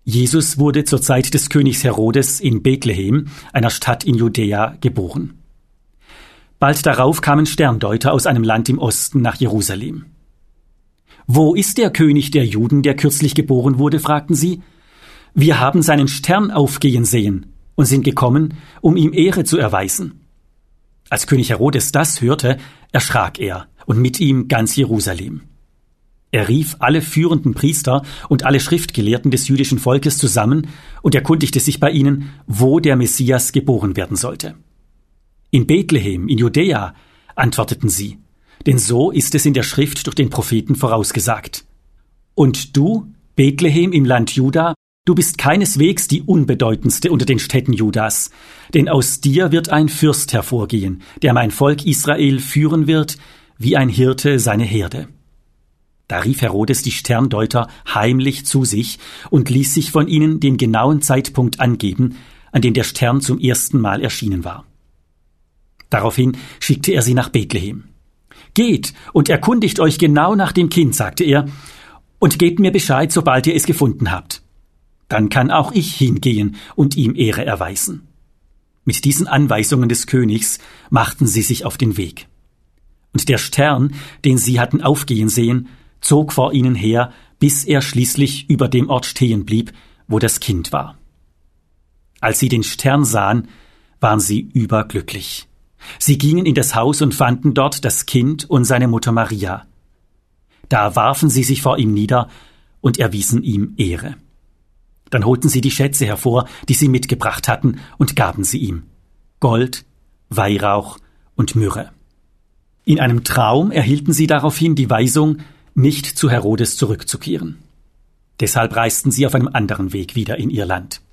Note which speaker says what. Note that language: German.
Speaker 1: Jesus wurde zur Zeit des Königs Herodes in Bethlehem, einer Stadt in Judäa, geboren. Bald darauf kamen Sterndeuter aus einem Land im Osten nach Jerusalem. »Wo ist der König der Juden, der kürzlich geboren wurde?« fragten sie. »Wir haben seinen Stern aufgehen sehen und sind gekommen, um ihm Ehre zu erweisen.« Als König Herodes das hörte, erschrak er und mit ihm ganz Jerusalem. Er rief alle führenden Priester und alle Schriftgelehrten des jüdischen Volkes zusammen und erkundigte sich bei ihnen, wo der Messias geboren werden sollte. »In Bethlehem, in Judäa«, antworteten sie, denn so ist es in der Schrift durch den Propheten vorausgesagt. »Und du, Bethlehem im Land Juda, du bist keineswegs die unbedeutendste unter den Städten Judas, denn aus dir wird ein Fürst hervorgehen, der mein Volk Israel führen wird, wie ein Hirte seine Herde.« Da rief Herodes die Sterndeuter heimlich zu sich und ließ sich von ihnen den genauen Zeitpunkt angeben, an dem der Stern zum ersten Mal erschienen war. Daraufhin schickte er sie nach Bethlehem. »Geht und erkundigt euch genau nach dem Kind«, sagte er, »und gebt mir Bescheid, sobald ihr es gefunden habt. Dann kann auch ich hingehen und ihm Ehre erweisen.« Mit diesen Anweisungen des Königs machten sie sich auf den Weg. Und der Stern, den sie hatten aufgehen sehen, zog vor ihnen her, bis er schließlich über dem Ort stehen blieb, wo das Kind war. Als sie den Stern sahen, waren sie überglücklich. Sie gingen in das Haus und fanden dort das Kind und seine Mutter Maria. Da warfen sie sich vor ihm nieder und erwiesen ihm Ehre. Dann holten sie die Schätze hervor, die sie mitgebracht hatten, und gaben sie ihm: Gold, Weihrauch und Myrrhe. In einem Traum erhielten sie daraufhin die Weisung, nicht zu Herodes zurückzukehren. Deshalb reisten sie auf einem anderen Weg wieder in ihr Land.